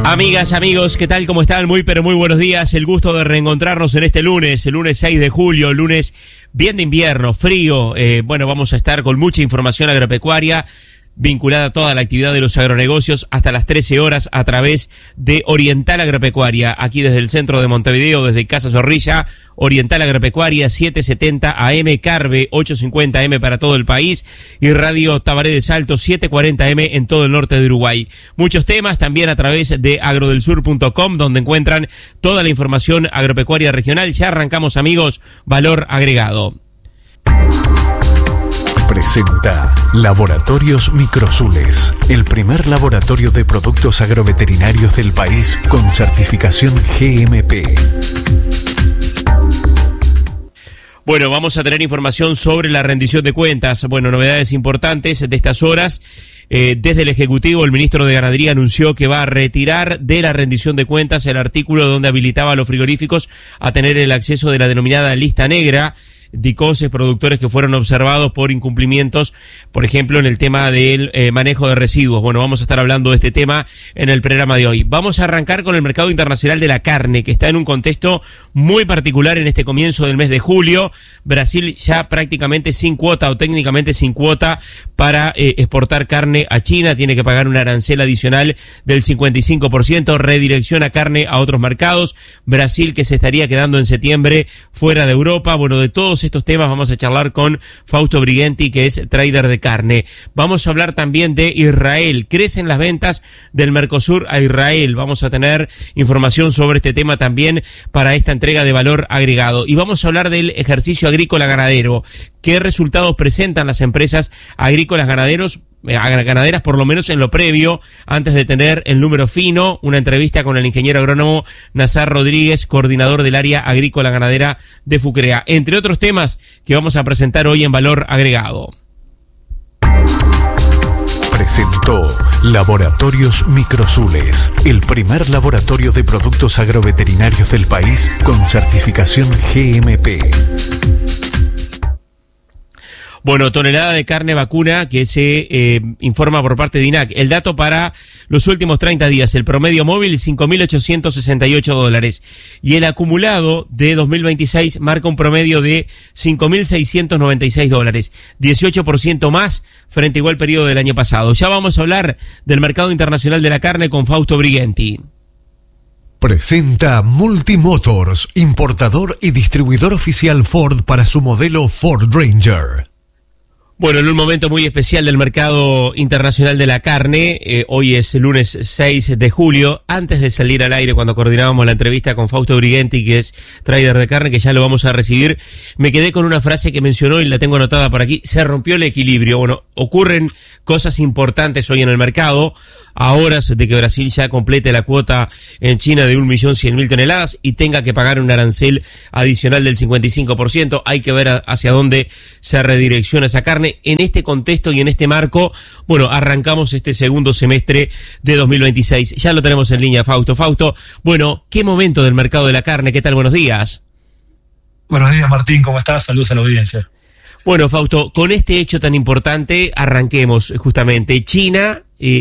Amigas, amigos, ¿qué tal? ¿Cómo están? Muy, pero muy buenos días. El gusto de reencontrarnos en este lunes, el lunes 6 de julio, lunes bien de invierno, frío. Vamos a estar con mucha información agropecuaria vinculada a toda la actividad de los agronegocios hasta las 13 horas a través de Oriental Agropecuaria, aquí desde el centro de Montevideo, desde Casa Zorrilla. Oriental Agropecuaria, 770 AM, Carve 850 AM para todo el país, y Radio Tabaré de Salto 740 AM en todo el norte de Uruguay. Muchos temas también a través de agrodelsur.com, donde encuentran toda la información agropecuaria regional. Ya arrancamos, amigos, Valor Agregado. Presenta Laboratorios Microsules, el primer laboratorio de productos agroveterinarios del país con certificación GMP. Bueno, vamos a tener información sobre la rendición de cuentas. Novedades importantes de estas horas. Desde el Ejecutivo, el ministro de Ganadería anunció que va a retirar de la rendición de cuentas el artículo donde habilitaba a los frigoríficos a tener el acceso de la denominada lista negra. DICOSES, productores que fueron observados por incumplimientos, por ejemplo, en el tema del manejo de residuos. Vamos a estar hablando de este tema en el programa de hoy. Vamos a arrancar con el mercado internacional de la carne, que está en un contexto muy particular en este comienzo del mes de julio. Brasil ya prácticamente sin cuota, o técnicamente sin cuota, para exportar carne a China. Tiene que pagar un arancel adicional del 55%, redirecciona carne a otros mercados. Brasil, que se estaría quedando en septiembre fuera de Europa. De todos estos temas vamos a charlar con Fausto Brighenti, que es trader de carne. Vamos a hablar también de Israel. Crecen las ventas del Mercosur a Israel. Vamos a tener información sobre este tema también para esta entrega de Valor Agregado. Y vamos a hablar del ejercicio agrícola ganadero. ¿Qué resultados presentan las empresas agrícolas ganaderas, por lo menos en lo previo, antes de tener el número fino? Una entrevista con el ingeniero agrónomo Nazar Rodríguez, coordinador del área agrícola ganadera de FUCREA, entre otros temas que vamos a presentar hoy en Valor Agregado. Presentó Laboratorios Microsules, el primer laboratorio de productos agroveterinarios del país con certificación GMP. Tonelada de carne vacuna que se informa por parte de INAC. El dato para los últimos 30 días, el promedio móvil $5.868 y el acumulado de 2026 marca un promedio de $5.696, 18% más frente a igual periodo del año pasado. Ya vamos a hablar del mercado internacional de la carne con Fausto Brighenti. Presenta Multimotors, importador y distribuidor oficial Ford para su modelo Ford Ranger. En un momento muy especial del mercado internacional de la carne, hoy es el lunes 6 de julio, antes de salir al aire cuando coordinábamos la entrevista con Fausto Brighenti, que es trader de carne, que ya lo vamos a recibir, me quedé con una frase que mencionó y la tengo anotada por aquí: se rompió el equilibrio. Ocurren cosas importantes hoy en el mercado, a horas de que Brasil ya complete la cuota en China de 1.100.000 toneladas y tenga que pagar un arancel adicional del 55%. Hay que ver hacia dónde se redirecciona esa carne. En este contexto y en este marco, arrancamos este segundo semestre de 2026. Ya lo tenemos en línea, Fausto. Fausto, ¿qué momento del mercado de la carne? ¿Qué tal? Buenos días. Buenos días, Martín. ¿Cómo estás? Saludos a la audiencia. Fausto, con este hecho tan importante arranquemos justamente. China